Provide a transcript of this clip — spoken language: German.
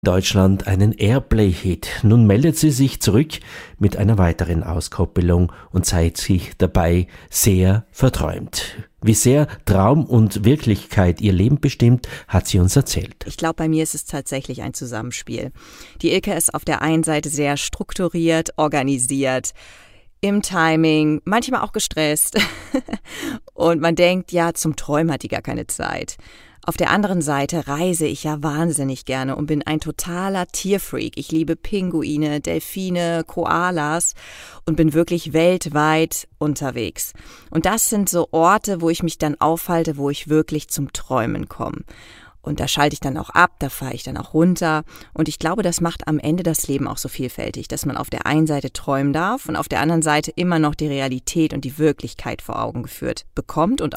Deutschland einen Airplay-Hit. Nun meldet sie sich zurück mit einer weiteren Auskoppelung und zeigt sich dabei sehr verträumt. Wie sehr Traum und Wirklichkeit ihr Leben bestimmt, hat sie uns erzählt. Ich glaube, bei mir ist es tatsächlich ein Zusammenspiel. Die Ilka ist auf der einen Seite sehr strukturiert, organisiert, im Timing, manchmal auch gestresst. Und man denkt, ja, zum Träumen hat die gar keine Zeit. Auf der anderen Seite reise ich ja wahnsinnig gerne und bin ein totaler Tierfreak. Ich liebe Pinguine, Delfine, Koalas und bin wirklich weltweit unterwegs. Und das sind so Orte, wo ich mich dann aufhalte, wo ich wirklich zum Träumen komme. Und da schalte ich dann auch ab, da fahre ich dann auch runter. Und ich glaube, das macht am Ende das Leben auch so vielfältig, dass man auf der einen Seite träumen darf und auf der anderen Seite immer noch die Realität und die Wirklichkeit vor Augen geführt bekommt und